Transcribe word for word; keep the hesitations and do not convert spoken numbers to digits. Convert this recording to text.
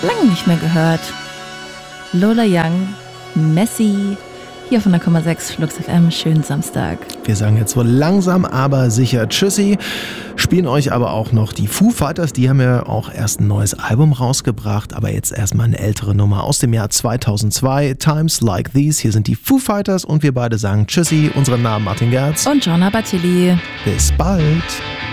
Lange nicht mehr gehört. Lola Young, Messi, hier von der Komma sechs Flux F M. Schönen Samstag. Wir sagen jetzt wohl langsam, aber sicher Tschüssi. Spielen euch aber auch noch die Foo Fighters. Die haben ja auch erst ein neues Album rausgebracht, aber jetzt erstmal eine ältere Nummer aus dem Jahr zweitausendzwei. Times Like These. Hier sind die Foo Fighters und wir beide sagen Tschüssi. Unseren Namen Martin Gerz und Joanna Battili. Bis bald.